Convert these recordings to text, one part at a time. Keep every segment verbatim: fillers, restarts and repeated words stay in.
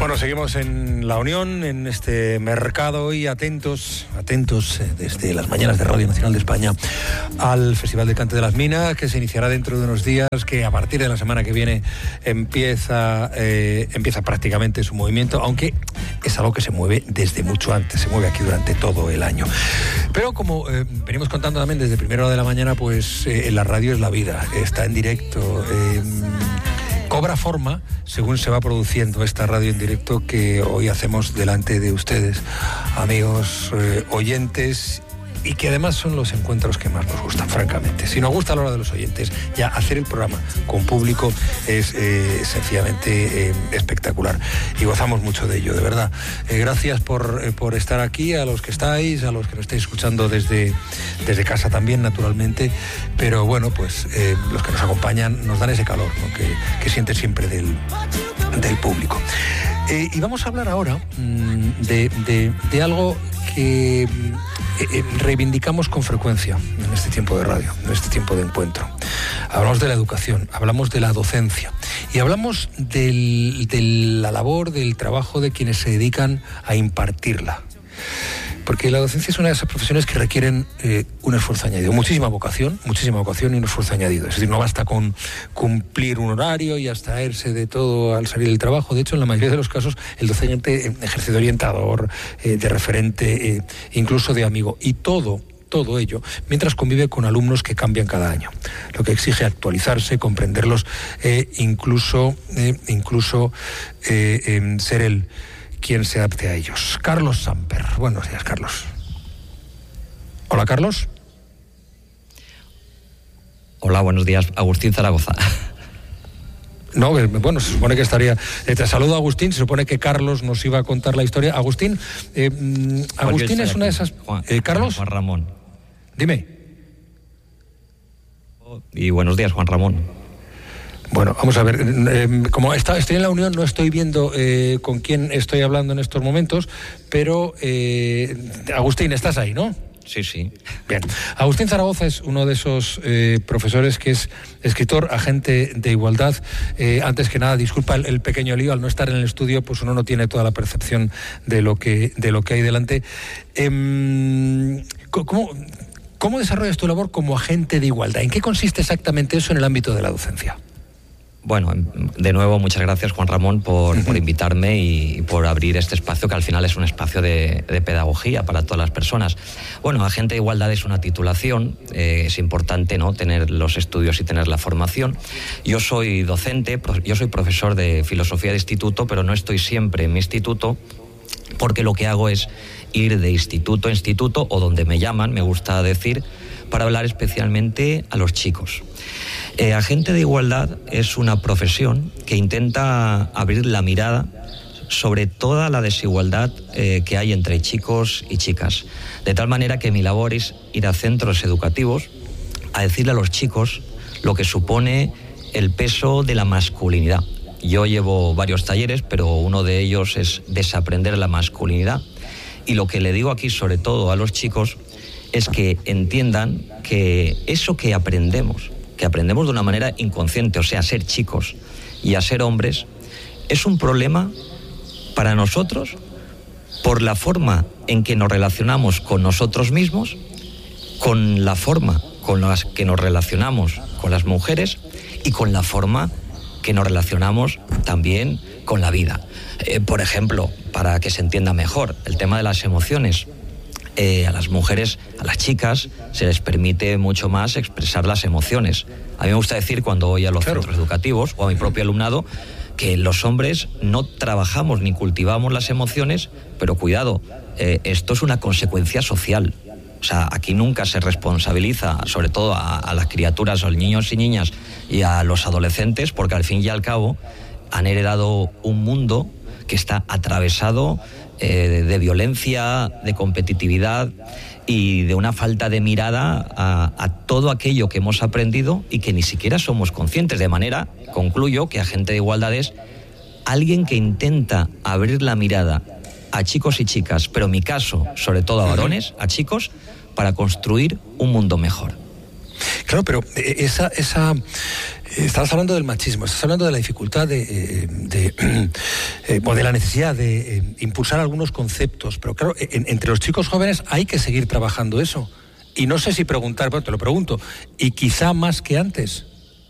Bueno, seguimos en La Unión, en este mercado y atentos, atentos eh, desde las mañanas de Radio Nacional de España al Festival de Cante de las Minas, que se iniciará dentro de unos días, que a partir de la semana que viene empieza, eh, empieza prácticamente su movimiento, aunque es algo que se mueve desde mucho antes, se mueve aquí durante todo el año. Pero como eh, venimos contando también desde primera hora de la mañana, pues eh, la radio es la vida, está en directo, eh, cobra forma según se va produciendo esta radio en directo que hoy hacemos delante de ustedes, amigos eh, oyentes, y que además son los encuentros que más nos gustan, francamente. Si nos gusta a la hora de los oyentes, ya hacer el programa con público es eh, sencillamente eh, espectacular. Y gozamos mucho de ello, de verdad. Eh, gracias por, eh, por estar aquí, a los que estáis, a los que nos estáis escuchando desde, desde casa también, naturalmente. Pero bueno, pues eh, los que nos acompañan nos dan ese calor, ¿no? que, que siente siempre del, del público. Eh, y vamos a hablar ahora mmm, de, de, de algo que eh, reivindicamos con frecuencia en este tiempo de radio, en este tiempo de encuentro. Hablamos de la educación, hablamos de la docencia y hablamos del, de la labor, del trabajo de quienes se dedican a impartirla. Porque la docencia es una de esas profesiones que requieren eh, un esfuerzo añadido, muchísima vocación, muchísima vocación y un esfuerzo añadido. Es decir, no basta con cumplir un horario y abstraerse de todo al salir del trabajo. De hecho, en la mayoría de los casos, el docente ejerce de orientador, eh, de referente, eh, incluso de amigo. Y todo, todo ello, mientras convive con alumnos que cambian cada año. Lo que exige actualizarse, comprenderlos, eh, incluso, eh, incluso eh, eh, ser el... quien se adapte a ellos. Carlos Samper. Buenos días, Carlos. Hola, Carlos. Hola, buenos días. Agustín Zaragoza. No, bueno, se supone que estaría... Eh, te saludo, Agustín. Se supone que Carlos nos iba a contar la historia. Agustín, eh, Agustín es una de esas... Eh, ¿Carlos? Juan Ramón. Dime. Y buenos días, Juan Ramón. Bueno, vamos a ver, eh, como está, estoy en la Unión, no estoy viendo eh, con quién estoy hablando en estos momentos, pero eh, Agustín, estás ahí, ¿no? Sí, sí. Bien. Agustín Zaragoza es uno de esos eh, profesores que es escritor, agente de igualdad. Eh, antes que nada, disculpa el, el pequeño lío, al no estar en el estudio, pues uno no tiene toda la percepción de lo que, de lo que hay delante. Eh, ¿cómo, ¿Cómo desarrollas tu labor como agente de igualdad? ¿En qué consiste exactamente eso en el ámbito de la docencia? Bueno, de nuevo, muchas gracias, Juan Ramón, por, por invitarme y por abrir este espacio, que al final es un espacio de, de pedagogía para todas las personas. Bueno, agente de igualdad es una titulación, eh, es importante, ¿no?, tener los estudios y tener la formación. Yo soy docente, yo soy profesor de filosofía de instituto, pero no estoy siempre en mi instituto, porque lo que hago es ir de instituto a instituto, o donde me llaman, me gusta decir, para hablar especialmente a los chicos. Eh, agente de igualdad es una profesión que intenta abrir la mirada sobre toda la desigualdad eh, que hay entre chicos y chicas, de tal manera que mi labor es ir a centros educativos a decirle a los chicos lo que supone el peso de la masculinidad. Yo llevo varios talleres, pero uno de ellos es desaprender la masculinidad, y lo que le digo aquí sobre todo a los chicos es que entiendan que eso que aprendemos, que aprendemos de una manera inconsciente, o sea, a ser chicos y a ser hombres, es un problema para nosotros por la forma en que nos relacionamos con nosotros mismos, con la forma con la que nos relacionamos con las mujeres y con la forma que nos relacionamos también con la vida. Eh, por ejemplo, para que se entienda mejor, el tema de las emociones. Eh, a las mujeres, a las chicas, se les permite mucho más expresar las emociones. A mí me gusta decir, cuando voy a los claro. centros educativos o a mi propio alumnado, que los hombres no trabajamos ni cultivamos las emociones, pero cuidado, eh, esto es una consecuencia social. O sea, aquí nunca se responsabiliza, sobre todo a, a las criaturas, a los niños y niñas y a los adolescentes, porque al fin y al cabo han heredado un mundo que está atravesado Eh, de violencia, de competitividad y de una falta de mirada a, a todo aquello que hemos aprendido y que ni siquiera somos conscientes. De manera, concluyo, que agente de igualdad es alguien que intenta abrir la mirada a chicos y chicas, pero en mi caso, sobre todo a varones, a chicos, para construir un mundo mejor. Claro, pero esa, esa, estás hablando del machismo, estás hablando de la dificultad de, de, de, o de la necesidad de impulsar algunos conceptos, pero claro, en, entre los chicos jóvenes hay que seguir trabajando eso. Y no sé si preguntar, pero te lo pregunto, y quizá más que antes.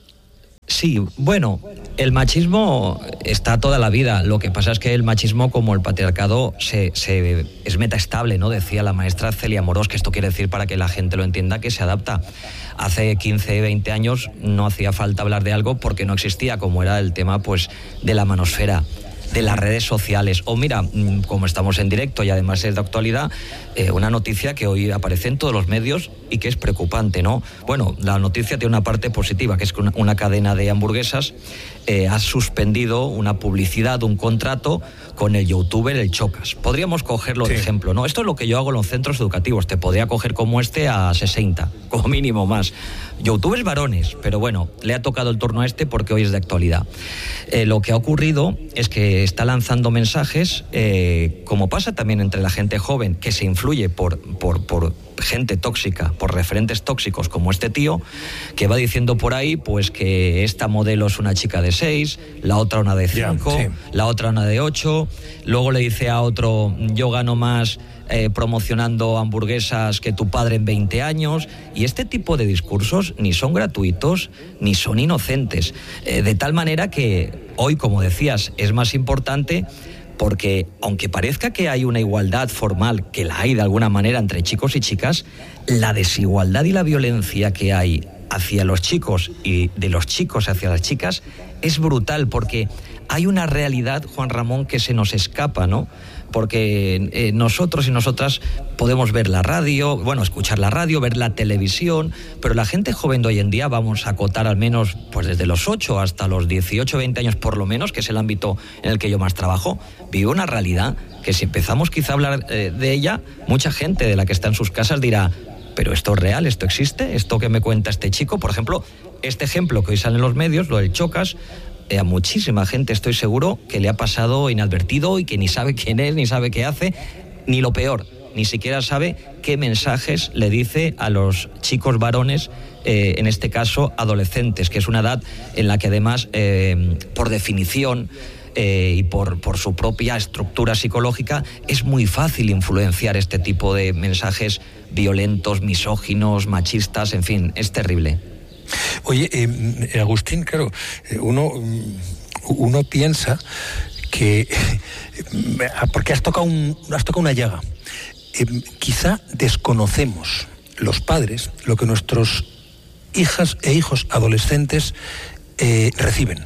Sí, bueno, el machismo está toda la vida. Lo que pasa es que el machismo, como el patriarcado, se, se, es metaestable, ¿no? Decía la maestra Celia Morós, que esto quiere decir, para que la gente lo entienda, que se adapta. Hace quince, veinte años no hacía falta hablar de algo porque no existía, como era el tema, pues, de la manosfera, de las redes sociales. O mira, como estamos en directo y además es de actualidad, eh, una noticia que hoy aparece en todos los medios y que es preocupante, ¿no? Bueno, la noticia tiene una parte positiva, que es que una, una cadena de hamburguesas eh, ha suspendido una publicidad, un contrato con el youtuber El Chocas. Podríamos cogerlo de sí. ejemplo, ¿no? Esto es lo que yo hago en los centros educativos. Te podría coger como este a sesenta, como mínimo más. Youtubers varones, pero bueno, le ha tocado el turno a este porque hoy es de actualidad. Eh, lo que ha ocurrido es que está lanzando mensajes, eh, como pasa también entre la gente joven, que se influye por, por, por gente tóxica, por referentes tóxicos como este tío, que va diciendo por ahí pues que esta modelo es una chica de seis, la otra una de cinco, yeah, sí. la otra una de ocho, luego le dice a otro, yo gano más eh, promocionando hamburguesas que tu padre en veinte años, y este tipo de discursos ni son gratuitos ni son inocentes, eh, de tal manera que hoy, como decías, es más importante porque aunque parezca que hay una igualdad formal, que la hay de alguna manera entre chicos y chicas, la desigualdad y la violencia que hay hacia los chicos y de los chicos hacia las chicas es brutal, porque hay una realidad, Juan Ramón, que se nos escapa, ¿no? Porque eh, nosotros y nosotras podemos ver la radio, bueno, escuchar la radio, ver la televisión, pero la gente joven de hoy en día, vamos a acotar al menos pues desde los ocho hasta los dieciocho, veinte años por lo menos, que es el ámbito en el que yo más trabajo, vive una realidad que si empezamos quizá a hablar eh, de ella, mucha gente de la que está en sus casas dirá, pero esto es real, esto existe, esto que me cuenta este chico, por ejemplo, este ejemplo que hoy sale en los medios, lo del Chocas, a muchísima gente estoy seguro que le ha pasado inadvertido y que ni sabe quién es, ni sabe qué hace, ni lo peor, ni siquiera sabe qué mensajes le dice a los chicos varones, eh, en este caso adolescentes, que es una edad en la que además, eh, por definición eh, y por, por su propia estructura psicológica, es muy fácil influenciar este tipo de mensajes violentos, misóginos, machistas, en fin, es terrible. Oye, eh, Agustín, claro, uno, uno piensa que, porque has tocado, un, has tocado una llaga, eh, quizá desconocemos los padres lo que nuestros hijas e hijos adolescentes eh, reciben.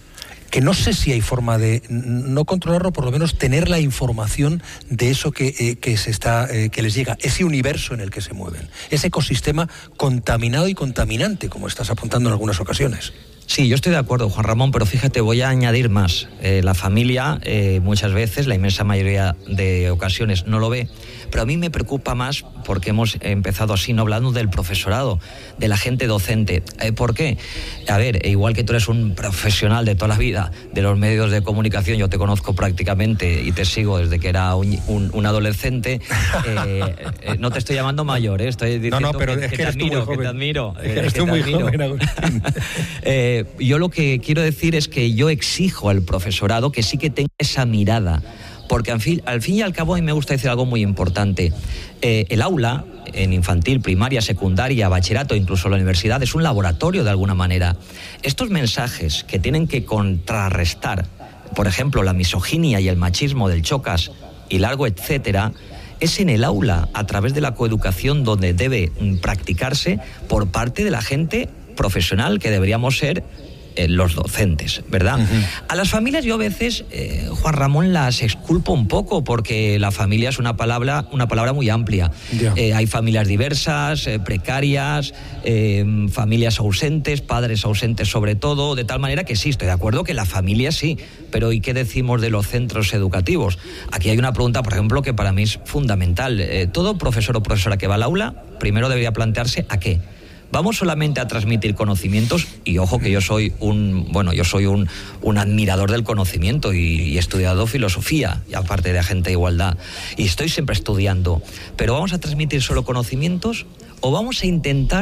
Que no sé si hay forma de no controlarlo, por lo menos tener la información de eso que, eh, que, se está, eh, que les llega, ese universo en el que se mueven, ese ecosistema contaminado y contaminante, como estás apuntando en algunas ocasiones. Sí, yo estoy de acuerdo, Juan Ramón, pero fíjate, voy a añadir más. Eh, la familia eh, muchas veces, la inmensa mayoría de ocasiones, no lo ve, pero a mí me preocupa más porque hemos empezado así, no hablando del profesorado, de la gente docente. Eh, ¿Por qué? A ver, igual que tú eres un profesional de toda la vida de los medios de comunicación, yo te conozco prácticamente y te sigo desde que era un, un, un adolescente, eh, eh, no te estoy llamando mayor, eh, estoy diciendo no, no, pero que, es que, que te admiro, que te admiro, es que eres tú muy admiro. joven, Agustín. eh, Yo lo que quiero decir es que yo exijo al profesorado que sí que tenga esa mirada, porque al fin, al fin y al cabo a mí me gusta decir algo muy importante. Eh, el aula, en infantil, primaria, secundaria, bachillerato, incluso la universidad, es un laboratorio de alguna manera. Estos mensajes que tienen que contrarrestar, por ejemplo, la misoginia y el machismo del Chocas y largo etcétera, es en el aula, a través de la coeducación, donde debe practicarse por parte de la gente profesional que deberíamos ser eh, los docentes, ¿verdad? Uh-huh. A las familias yo a veces, eh, Juan Ramón, las exculpo un poco porque la familia es una palabra, una palabra muy amplia. Yeah. Eh, hay familias diversas, eh, precarias, eh, familias ausentes, padres ausentes sobre todo, de tal manera que sí, estoy de acuerdo que la familia sí, pero ¿y qué decimos de los centros educativos? Aquí hay una pregunta, por ejemplo, que para mí es fundamental. Eh, todo profesor o profesora que va al aula, primero debería plantearse ¿a qué? ¿Vamos solamente a transmitir conocimientos? Y ojo que yo soy un, bueno, yo soy un, un admirador del conocimiento y, y he estudiado filosofía, y aparte de agente de igualdad, y estoy siempre estudiando. ¿Pero vamos a transmitir solo conocimientos o vamos a intentar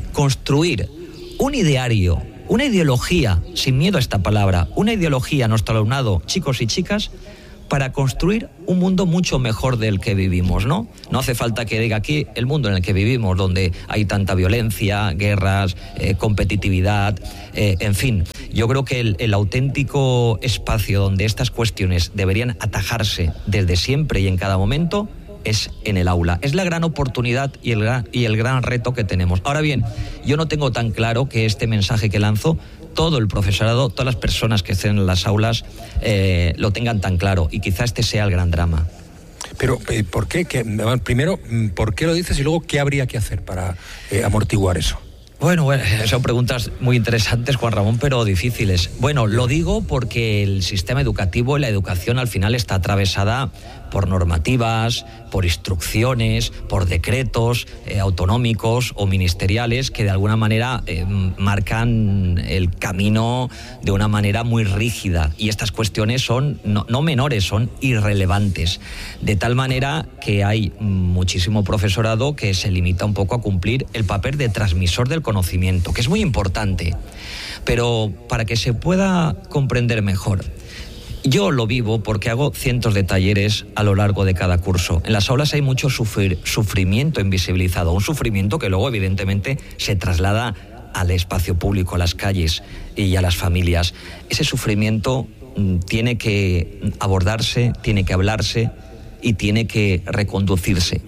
construir un ideario, una ideología, sin miedo a esta palabra, una ideología a nuestro alumnado, chicos y chicas, para construir un mundo mucho mejor del que vivimos, ¿no? No hace falta que diga aquí el mundo en el que vivimos, donde hay tanta violencia, guerras, eh, competitividad, eh, en fin. Yo creo que el, el auténtico espacio donde estas cuestiones deberían atajarse desde siempre y en cada momento es en el aula. Es la gran oportunidad y el gran, y el gran reto que tenemos. Ahora bien, yo no tengo tan claro que este mensaje que lanzo todo el profesorado, todas las personas que estén en las aulas eh, lo tengan tan claro, y quizá este sea el gran drama. Pero, ¿por qué? ¿Qué? Primero, ¿por qué lo dices? Y luego, ¿qué habría que hacer para eh, amortiguar eso? Bueno, bueno, son preguntas muy interesantes, Juan Ramón, pero difíciles. Bueno, lo digo porque el sistema educativo y la educación al final está atravesada por normativas, por instrucciones, por decretos eh, autonómicos o ministeriales que de alguna manera eh, marcan el camino de una manera muy rígida, y estas cuestiones son no, no menores, son irrelevantes, de tal manera que hay muchísimo profesorado que se limita un poco a cumplir el papel de transmisor del conocimiento, que es muy importante, pero para que se pueda comprender mejor. Yo lo vivo porque hago cientos de talleres a lo largo de cada curso. En las aulas hay mucho sufrir, sufrimiento invisibilizado, un sufrimiento que luego evidentemente se traslada al espacio público, a las calles y a las familias. Ese sufrimiento mm, tiene que abordarse, tiene que hablarse y tiene que reconducirse.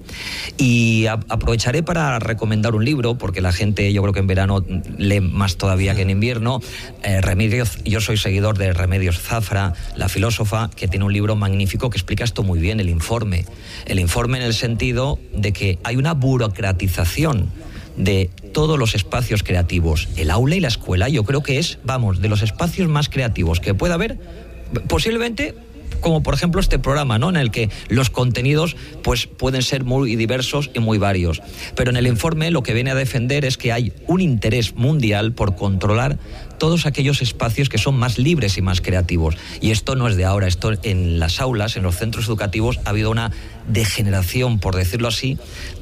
Y a, aprovecharé para recomendar un libro, porque la gente, yo creo que en verano lee más todavía que en invierno. eh, Remedios, yo soy seguidor de Remedios Zafra, la filósofa, que tiene un libro magnífico que explica esto muy bien, el informe. El informe en el sentido de que hay una burocratización de todos los espacios creativos. El aula y la escuela, yo creo que es, vamos, de los espacios más creativos que pueda haber, posiblemente, como por ejemplo este programa, ¿no?, en el que los contenidos pues pueden ser muy diversos y muy varios. Pero en el informe lo que viene a defender es que hay un interés mundial por controlar todos aquellos espacios que son más libres y más creativos. Y esto no es de ahora, esto en las aulas, en los centros educativos, ha habido una degeneración, por decirlo así,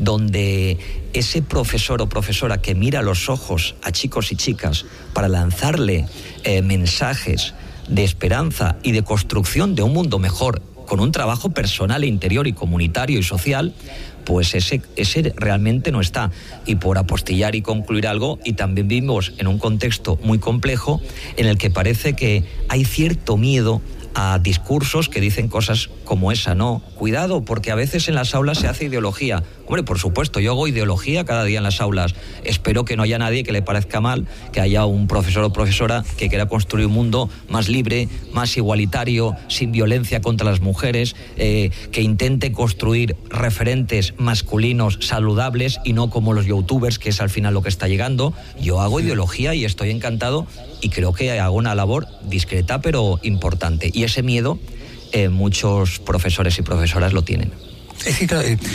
donde ese profesor o profesora que mira a los ojos a chicos y chicas para lanzarle eh, mensajes de esperanza y de construcción de un mundo mejor, con un trabajo personal e interior y comunitario y social, pues ese, ese realmente no está. Y por apostillar y concluir algo, y también vivimos en un contexto muy complejo en el que parece que hay cierto miedo a discursos que dicen cosas como esa, ¿no? Cuidado, porque a veces en las aulas se hace ideología. Hombre, por supuesto, yo hago ideología cada día en las aulas. Espero que no haya nadie que le parezca mal que haya un profesor o profesora que quiera construir un mundo más libre, más igualitario, sin violencia contra las mujeres, eh, que intente construir referentes masculinos saludables y no como los youtubers, que es al final lo que está llegando. Yo hago ideología y estoy encantado, y creo que hago una labor discreta pero importante. Y ese miedo eh, muchos profesores y profesoras lo tienen. Es decir,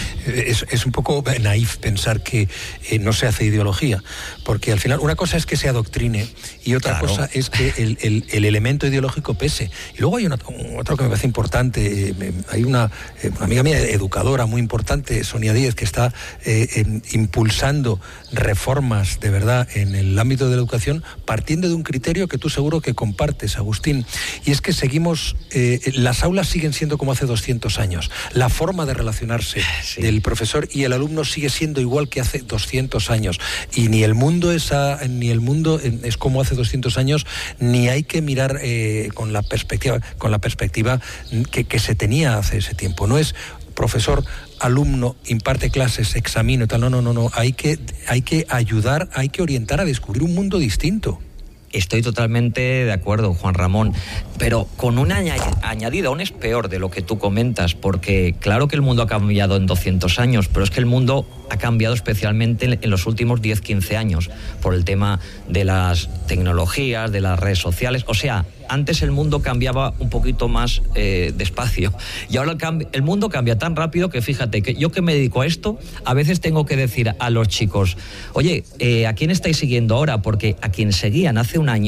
es, es un poco naif pensar que eh, no se hace ideología, porque al final una cosa es que se adoctrine y otra claro. cosa es que el, el, el elemento ideológico pese. Y luego hay una, otro que me parece importante, eh, hay una, eh, una amiga mía educadora muy importante, Sonia Díez, que está eh, en, impulsando reformas de verdad en el ámbito de la educación, partiendo de un criterio que tú seguro que compartes, Agustín, y es que seguimos, eh, las aulas siguen siendo como hace doscientos años, la forma de relacionarse Sí. del profesor y el alumno sigue siendo igual que hace doscientos años, y ni el mundo es a, ni el mundo es como hace doscientos años, ni hay que mirar eh, con la perspectiva con la perspectiva que, que se tenía hace ese tiempo. No es profesor, alumno, imparte clases, examino y tal. No, no, no, no. Hay que hay que ayudar, hay que orientar a descubrir un mundo distinto. Estoy totalmente de acuerdo, Juan Ramón, pero con un añadido, aún es peor de lo que tú comentas, porque claro que el mundo ha cambiado en doscientos años, pero es que el mundo ha cambiado especialmente en los últimos diez, quince años, por el tema de las tecnologías, de las redes sociales. O sea, antes el mundo cambiaba un poquito más eh, despacio, y ahora el, cambio, el mundo cambia tan rápido que fíjate que yo que me dedico a esto, a veces tengo que decir a los chicos, oye, eh, ¿a quién estáis siguiendo ahora? Porque a quien seguían hace un año,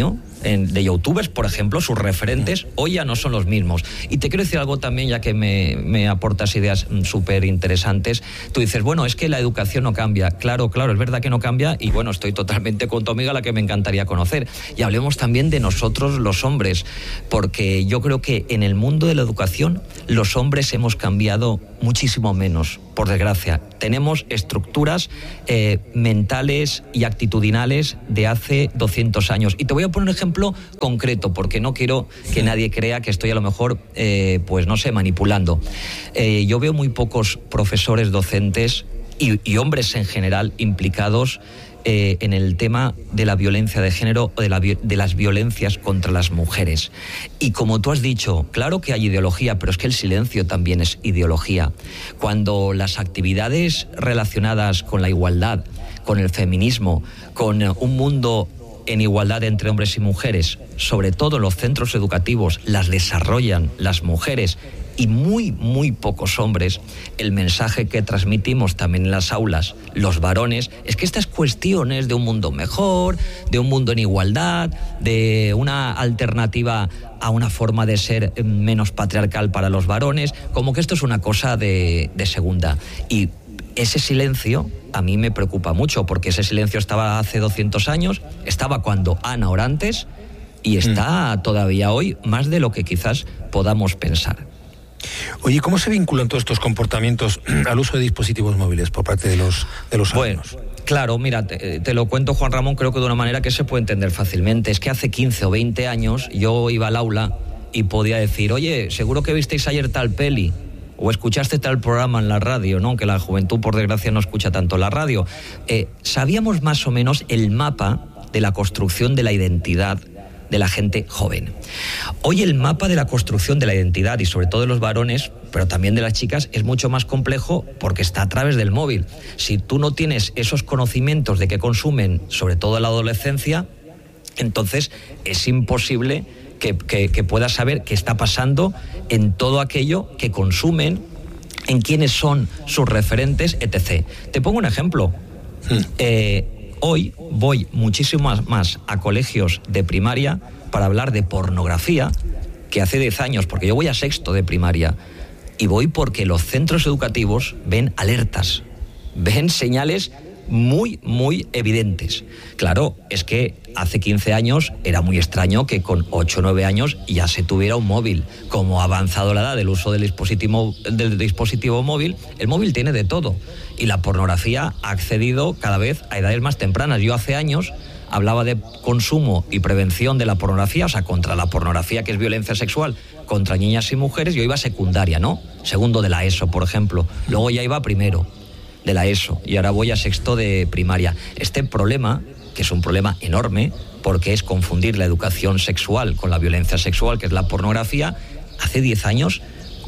en, de youtubers, por ejemplo, sus referentes hoy ya no son los mismos. Y te quiero decir algo también, ya que me, me aportas ideas súper interesantes. Tú dices, bueno, es que la educación no cambia. Claro, claro, es verdad que no cambia, y bueno, estoy totalmente con tu amiga, la que me encantaría conocer. Y hablemos también de nosotros los hombres, porque yo creo que en el mundo de la educación los hombres hemos cambiado muchísimo menos, por desgracia. Tenemos estructuras eh, mentales y actitudinales de hace doscientos años. Y te voy a poner un ejemplo concreto, porque no quiero que nadie crea que estoy a lo mejor, eh, pues no sé, manipulando. Eh, yo veo muy pocos profesores, docentes y, y hombres en general implicados Eh, en el tema de la violencia de género o de, la, de las violencias contra las mujeres. Y como tú has dicho, claro que hay ideología, pero es que el silencio también es ideología. Cuando las actividades relacionadas con la igualdad, con el feminismo, con un mundo en igualdad entre hombres y mujeres, sobre todo en los centros educativos, las desarrollan las mujeres y muy, muy pocos hombres, el mensaje que transmitimos también en las aulas, los varones, es que estas cuestiones de un mundo mejor, de un mundo en igualdad, de una alternativa a una forma de ser menos patriarcal para los varones, como que esto es una cosa de, de segunda. Y ese silencio a mí me preocupa mucho, porque ese silencio estaba hace doscientos años, estaba cuando Ana Orantes, y está mm. todavía hoy más de lo que quizás podamos pensar. Oye, ¿cómo se vinculan todos estos comportamientos al uso de dispositivos móviles por parte de los, de los alumnos? Bueno, claro, mira, te, te lo cuento, Juan Ramón, creo que de una manera que se puede entender fácilmente. Es que hace quince o veinte años yo iba al aula y podía decir, oye, seguro que visteis ayer tal peli o escuchaste tal programa en la radio, ¿no? Que la juventud, por desgracia, no escucha tanto la radio. Eh, sabíamos más o menos el mapa de la construcción de la identidad de la gente joven. Hoy el mapa de la construcción de la identidad, y sobre todo de los varones, pero también de las chicas, es mucho más complejo porque está a través del móvil. Si tú no tienes esos conocimientos de qué consumen, sobre todo en la adolescencia, entonces es imposible que, que, que puedas saber qué está pasando en todo aquello que consumen, en quiénes son sus referentes, etcétera. Te pongo un ejemplo. Mm. Eh, Hoy voy muchísimo más a colegios de primaria para hablar de pornografía que hace diez años, porque yo voy a sexto de primaria, y voy porque los centros educativos ven alertas, ven señales muy, muy evidentes. Claro, es que hace quince años era muy extraño que con ocho o nueve años ya se tuviera un móvil. Como ha avanzado la edad del uso del dispositivo, del dispositivo móvil, el móvil tiene de todo. Y la pornografía ha accedido cada vez a edades más tempranas. Yo hace años hablaba de consumo y prevención de la pornografía, o sea, contra la pornografía, que es violencia sexual, contra niñas y mujeres. Yo iba a secundaria, ¿no? Segundo de la ESO, por ejemplo. Luego ya iba a primero de la ESO y ahora voy a sexto de primaria. Este problema, que es un problema enorme, porque es confundir la educación sexual con la violencia sexual, que es la pornografía, hace diez años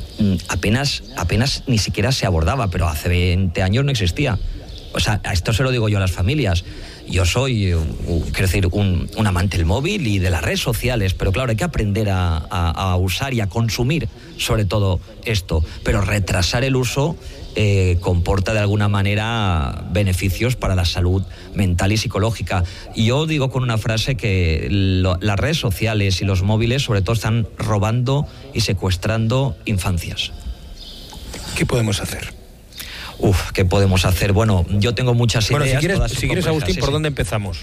apenas, apenas ni siquiera se abordaba, pero hace veinte años no existía. O sea, a esto se lo digo yo a las familias. Yo soy, quiero decir, un, un amante del móvil y de las redes sociales, pero claro, hay que aprender a, a, a usar y a consumir sobre todo esto, pero retrasar el uso eh, comporta de alguna manera beneficios para la salud mental y psicológica. Y yo digo con una frase que lo, las redes sociales y los móviles sobre todo están robando y secuestrando infancias. ¿Qué podemos hacer? Uf, ¿qué podemos hacer? Bueno, yo tengo muchas bueno, ideas. Si quieres, si quieres Agustín, sí, ¿por sí. dónde empezamos?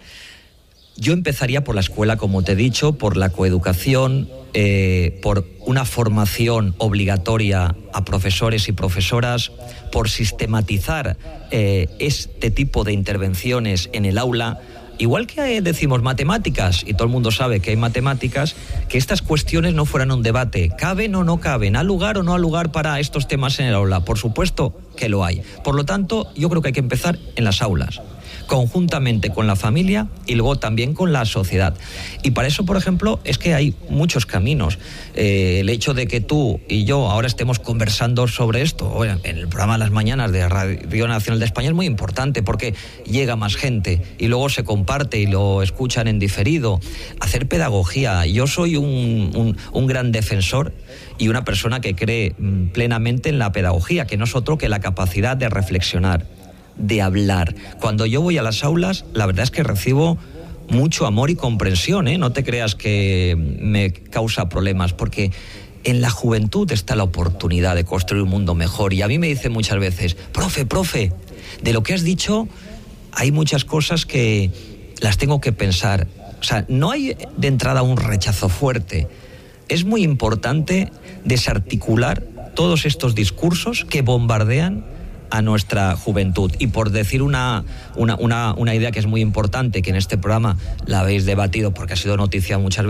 Yo empezaría por la escuela, como te he dicho, por la coeducación, eh, por una formación obligatoria a profesores y profesoras, por sistematizar eh, este tipo de intervenciones en el aula. Igual que decimos matemáticas, y todo el mundo sabe que hay matemáticas, que estas cuestiones no fueran un debate. ¿Caben o no caben? ¿Ha lugar o no ha lugar para estos temas en el aula? Por supuesto que lo hay. Por lo tanto, yo creo que hay que empezar en las aulas, conjuntamente con la familia y luego también con la sociedad. Y para eso, por ejemplo, es que hay muchos caminos. Eh, el hecho de que tú y yo ahora estemos conversando sobre esto en el programa Las Mañanas de Radio Nacional de España es muy importante, porque llega más gente y luego se comparte y lo escuchan en diferido. Hacer pedagogía. Yo soy un, un, un gran defensor y una persona que cree plenamente en la pedagogía, que no es otro que la capacidad de reflexionar, de hablar. Cuando yo voy a las aulas, la verdad es que recibo mucho amor y comprensión, ¿eh? No te creas que me causa problemas, porque en la juventud está la oportunidad de construir un mundo mejor. Y a mí me dicen muchas veces, profe, profe, de lo que has dicho hay muchas cosas que las tengo que pensar. O sea, no hay de entrada un rechazo fuerte. Es muy importante desarticular todos estos discursos que bombardean a nuestra juventud. Y por decir una, una, una, una idea que es muy importante, que en este programa la habéis debatido porque ha sido noticia muchas veces,